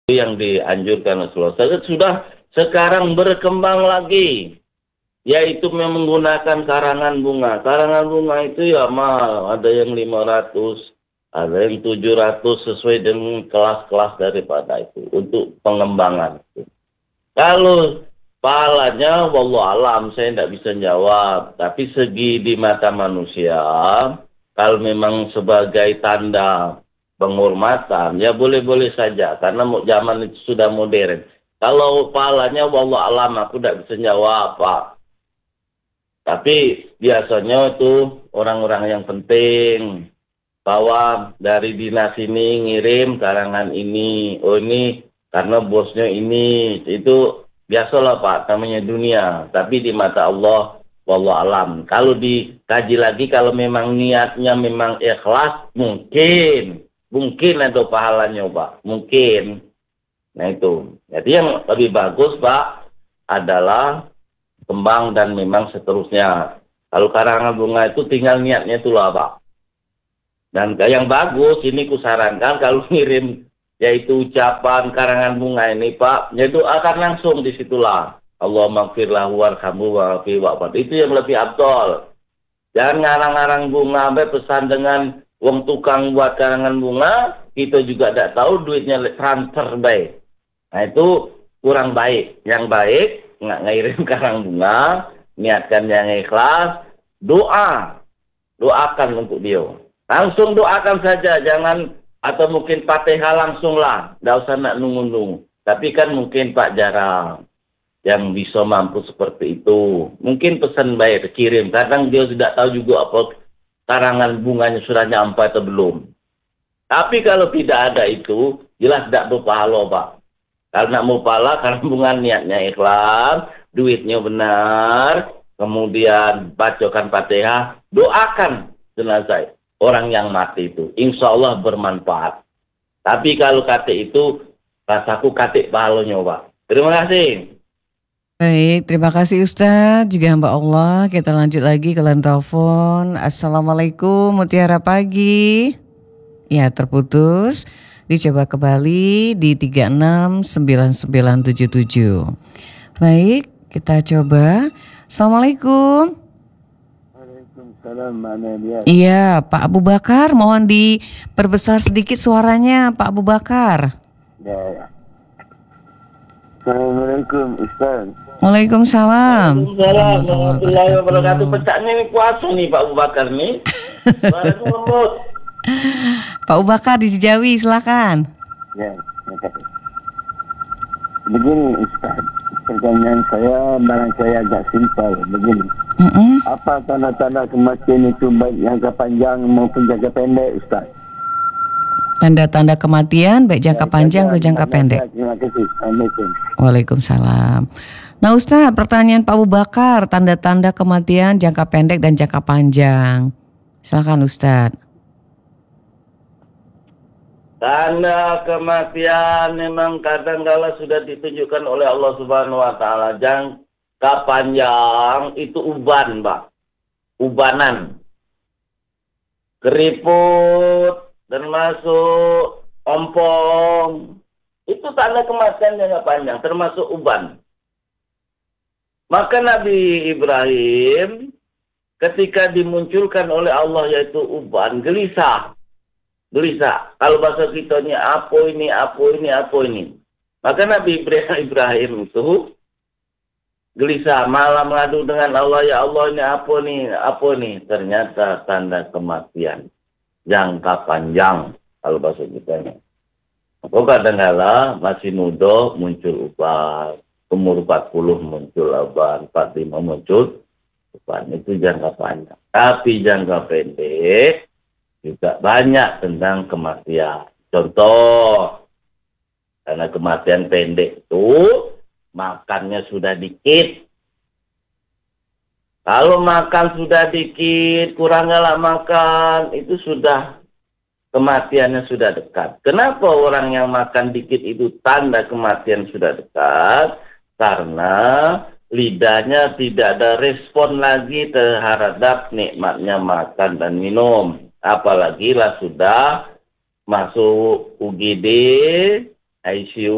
yang dianjurkan Rasulullah. Sudah sekarang berkembang lagi, yaitu menggunakan karangan bunga. Karangan bunga itu ya mahal, ada yang 500, ada yang 700 sesuai dengan kelas-kelas daripada itu untuk pengembangan. Kalau pahalanya, wallahu alam, saya tidak bisa jawab. Tapi segi di mata manusia, kalau memang sebagai tanda penghormatan, ya boleh-boleh saja. Karena zaman itu sudah modern. Kalau pahalanya, wallahu alam, aku tidak bisa jawab, Pak. Tapi biasanya itu orang-orang yang penting, bahwa dari dinas ini ngirim karangan ini, oh ini karena bosnya ini, itu biasalah Pak, namanya dunia. Tapi di mata Allah, wallahu alam. Kalau dikaji lagi, kalau memang niatnya memang ikhlas, mungkin ada pahalanya Pak, mungkin. Nah itu. Jadi yang lebih bagus Pak adalah kembang dan memang seterusnya. Kalau karangan bunga itu tinggal niatnya itu lah Pak. Dan yang bagus ini kusarankan kalau ngirim yaitu ucapan karangan bunga ini Pak, ya doakan langsung di situlah. Allahumma gfirlahu warhamhu wa'afi wa'fad. Itu yang lebih abdol. Jangan ngarang-ngarang bunga, pesan dengan wong tukang buat karangan bunga, kita juga tidak tahu duitnya transfer baik. Nah itu kurang baik. Yang baik, nggak ngirim karang bunga, niatkan yang ikhlas, doakan untuk dia. Langsung doakan saja, jangan, atau mungkin Fatihah langsung lah, tidak usah nak nunggu-nunggu. Tapi kan mungkin Pak jarang yang bisa mampu seperti itu. Mungkin pesan baik kirim, kadang dia tidak tahu juga apa karangan bunganya sudah nyampe atau belum. Tapi kalau tidak ada itu, jelas tidak berpahala Pak. Karena mau pahala, karena bunga niatnya ikhlas, duitnya benar, kemudian bacakan Fatihah, doakan jenazah orang yang mati itu, insya Allah bermanfaat. Tapi kalau kata itu, rasaku kata pahalanya Pak. Terima kasih. Baik, terima kasih Ustadz, juga hamba Allah. Kita lanjut lagi ke line telepon. Assalamualaikum, Mutiara Pagi. Ya, terputus. Dicoba kembali di 369977. Baik, kita coba. Assalamualaikum. Waalaikumsalam, Mbak Nadia. Iya, Pak Abu Bakar, mohon diperbesar sedikit suaranya, Pak Abu Bakar. Ya. Assalamualaikum, Ustaz. Waalaikumsalam. Waalaikumsalam warahmatullahi wabarakatuh. Pecahnya ini puasa nih Pak Abu Bakar nih. Waalaikumsalam. Pak Abu Bakar di Cijawi, silakan. Ya, makasih. Begini, Ustaz. Pertanyaan saya barangkali agak simpel. Begini. Apa tanda-tanda kematian itu baik jangka panjang maupun jangka pendek, Ustaz? Tanda-tanda kematian baik jangka panjang atau jangka pendek? Terima kasih. Assalamualaikum. Waalaikumsalam. Nah Ustaz, pertanyaan Pak Abu Bakar, tanda-tanda kematian jangka pendek dan jangka panjang. Silakan Ustaz. Tanda kematian memang kadang-kala sudah ditunjukkan oleh Allah Subhanahu wa taala. Jangka panjang itu uban, Pak. Ubanan. Keriput dan masuk ompong. Itu tanda kematian jangka panjang, termasuk uban. Maka Nabi Ibrahim ketika dimunculkan oleh Allah yaitu uban, gelisah. Kalau bahasa kita ini apa ini. Maka Nabi Ibrahim itu gelisah, malah mengadu dengan Allah, ya Allah ini apa nih. Ternyata tanda kematian jangka panjang kalau bahasa kita ini. Maka kadang-kala masih muda muncul uban, umur 40 muncul uban, 45 muncul uban, itu jangka panjang. Tapi jangka pendek juga banyak tentang kematian. Contoh, karena kematian pendek itu makannya sudah dikit. Kalau makan sudah dikit, kurangnya makan, itu sudah kematiannya sudah dekat. Kenapa orang yang makan dikit itu tanda kematian sudah dekat? Karena lidahnya tidak ada respon lagi terhadap nikmatnya makan dan minum. Apalagi lah sudah masuk UGD, ICU,